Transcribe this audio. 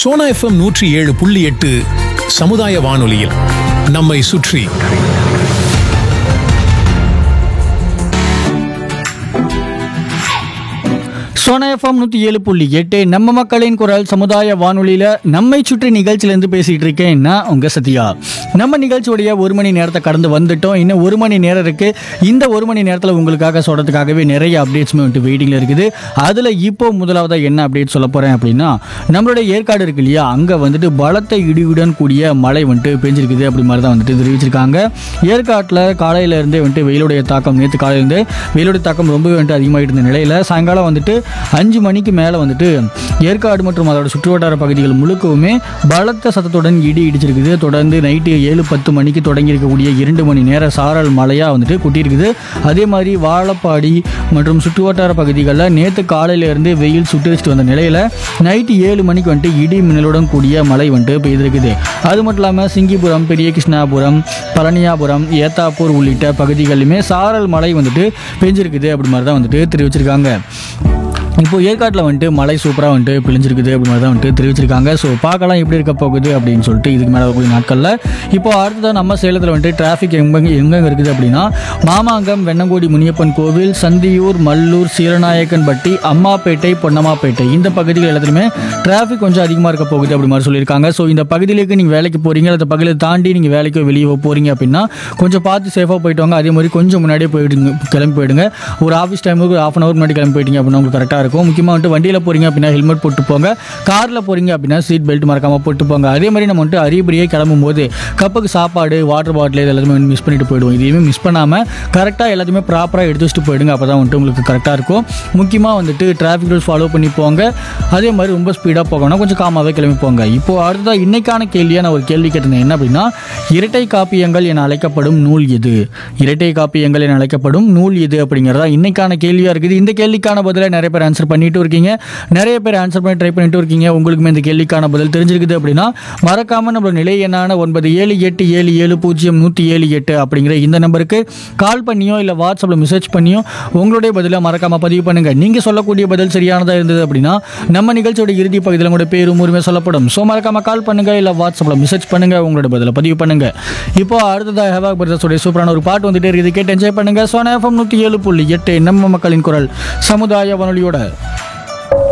Sona FM 107.8 சமுதாய வானொலியில் நம்மை சுற்றி. சோனா எஃப்எம் 107.8 நம்ம மக்களின் குரல் சமுதாய வானொலியில் நம்மை சுற்றி நிகழ்ச்சியிலேருந்து பேசிகிட்டு இருக்கேன். நான் உங்கள் சத்யா. நம்ம நிகழ்ச்சியுடைய 1 மணி நேரத்தை கடந்து வந்துட்டோம். இன்னும் 1 மணி நேரம் இருக்குது. இந்த 1 மணி நேரத்தில் உங்களுக்காக சொல்கிறதுக்காகவே நிறைய அப்டேட்ஸுமே வந்துட்டு வெயிட்டிங்கில் இருக்குது. அதில் இப்போ முதலாவதாக என்ன அப்டேட் சொல்ல போகிறேன் அப்படின்னா, நம்மளுடைய ஏற்காடு இருக்கு இல்லையா, அங்கே வந்துட்டு பலத்த இடியுடன் கூடிய மழை வந்துட்டு பெஞ்சிருக்குது அப்படி மாதிரி தான் வந்துட்டு தெரிவிச்சிருக்காங்க. ஏற்காட்டில் காலையிலேருந்தே வந்துட்டு வெயிலுடைய தாக்கம், நேற்று காலையிலேருந்து வெயிலுடைய தாக்கம் ரொம்பவே வந்துட்டு அதிகமாகிட்டு இருந்த நிலையில் சாயங்காலம் வந்துட்டு 5 மணிக்கு மேலே வந்துட்டு ஏற்காடு மற்றும் அதோட சுற்றுவட்டார பகுதிகள் முழுக்கவுமே பலத்த சத்தத்துடன் இடி இடிச்சிருக்குது. தொடர்ந்து நைட்டு 7-10 மணிக்கு தொடங்கி இருக்கக்கூடிய 2 மணி நேர சாரல் மழையாக வந்துட்டு கொட்டியிருக்குது. அதே மாதிரி வாழப்பாடி மற்றும் சுற்றுவட்டார பகுதிகளில் நேற்று காலையிலேருந்து வெயில் சுட்டரிச்சிட்டு வந்த நிலையில் நைட்டு 7 மணிக்கு வந்துட்டு இடி மின்னலுடன் கூடிய மழை வந்துட்டு பெய்திருக்குது. அது மட்டும் இல்லாமல் சிங்கிபுரம், பெரிய கிருஷ்ணாபுரம், பழனியாபுரம், ஏத்தாப்பூர் உள்ளிட்ட பகுதிகளிலுமே சாரல் மழை வந்துட்டு பெஞ்சிருக்குது அப்படி மாதிரி தான் வந்துட்டு தெரிவிச்சிருக்காங்க. இப்போ ஏற்காட்டில் வந்துட்டு மழை சூப்பராக வந்துட்டு பிழிஞ்சிருக்குது அப்படி மாதிரி தான் வந்துட்டு தெரிவிச்சிருக்காங்க. ஸோ பார்க்கலாம் எப்படி இருக்க போகுது அப்படின்னு சொல்லிட்டு இதுக்கு மேலே வரக்கூடிய நாட்களில். இப்போ அடுத்ததாக நம்ம சேலத்தில் வந்துட்டு டிராஃபிக் எங்கே இருக்குது அப்படின்னா, மாமாங்கம், வெண்ணங்கோடி முனியப்பன் கோவில், சந்தியூர், மல்லூர், சீரநாயக்கன்பட்டி, அம்மாப்பேட்டை, பொன்னம்மாப்பேட்டை இந்த பகுதிகள் எல்லாத்துலையுமே டிராஃபிக் கொஞ்சம் அதிகமாக இருக்க போகுது அப்படி மாதிரி சொல்லியிருக்காங்க. ஸோ இந்த பகுதியிലേക്ക് நீங்கள் வேலைக்கு போகிறீங்க, அந்த பகுதியை தாண்டி நீங்கள் வேலைக்கு வெளியே போகிறீங்க அப்படின்னா கொஞ்சம் பார்த்து சேஃபாக போயிட்டு வாங்க. அதே மாதிரி கொஞ்சம் முன்னாடியே கிளம்பி போயிடுங்க. ஒரு ஆஃபீஸ் டைமுக்கு 1/2 hour முன்னாடி கிளம்பி போயிட்டீங்க அப்படின்னா உங்களுக்கு கரெக்டாக இருக்கும். முக்கியமாக வந்துட்டு வண்டியில் போகிறீங்க அப்படின்னா ஹெல்மெட் போட்டு போங்க. காரில் போகிறீங்க அப்படின்னா சீட் பெல்ட் மறக்காமல் போட்டு போங்க. அதே மாதிரி நம்ம வந்துட்டு அரியபடியே கிளம்பும் போது கப்புக்கு சாப்பாடு, வாட்டர் பாட்டில் இது எல்லாத்தையுமே மிஸ் பண்ணிட்டு போயிடுவோம். இதையுமே மிஸ் பண்ணாமல் கரெக்டாக எல்லாத்தையுமே ப்ராப்பராக எடுத்து வச்சுட்டு போயிடுங்க. அப்போ தான் வந்துட்டு உங்களுக்கு கரெக்டாக இருக்கும். முக்கியமாக வந்துட்டு டிராஃபிக் ரூல்ஸ் ஃபாலோ பண்ணி போங்க. அதே மாதிரி ரொம்ப ஸ்பீடாக போகணும், கொஞ்சம் காமாகவே கிளம்பி போங்க. இப்போ அடுத்ததாக இன்னைக்கான கேள்வியாக நான் ஒரு கேள்வி கேட்டிருந்தேன். என்ன அப்படின்னா, இரட்டை காப்பியங்கள் என அழைக்கப்படும் நூல் எது? இரட்டை காப்பியங்கள் என அழைக்கப்படும் நூல் எது அப்படிங்கிறதா இன்னைக்கான கேள்வியாக இருக்குது. இந்த கேள்விக்கான பதிலை நிறைய பேர் ஆன்சர் பண்ணிட்டு இருக்கீங்க, நிறைய பேர் ஆன்சர் பண்ணி ட்ரை பண்ணிட்டு இருக்கீங்க. உங்களுக்குமே இந்த கேள்விக்கான பதில் தெரிஞ்சிருக்குது அப்படின்னா மறக்காம நம்மளோட நிலை எண்ணான 9787770178 அப்படிங்கிற இந்த நம்பருக்கு கால் பண்ணியோ இல்லை வாட்ஸ்அப்பில் மெசேஜ் பண்ணியோ உங்களுடைய பதிலை மறக்காம பதிவு பண்ணுங்க. நீங்க சொல்லக்கூடிய பதில் சரியானதாக இருந்தது அப்படின்னா நம்ம நிகழ்ச்சியோட இறுதி பகுதியில் உங்களோட பேரும் உரிமை சொல்லப்படும். ஸோ மறக்காம கால் பண்ணுங்க, இல்லை வாட்ஸ்அப்பில் மெசேஜ் பண்ணுங்க, உங்களோட பதிலை பதிவு பண்ணுங்க. இப்போ அடுத்ததாக ஹேவாக் பிரதர்ஸோட சூப்பரான ஒரு பாட்டு வந்துட்டே இருக்குது, கேட்டு என்ஜாய் பண்ணுங்க. சோனா எஃப்எம் 107.8 நம்ம மக்களின் குரல் சமுதாய வானொலியோட.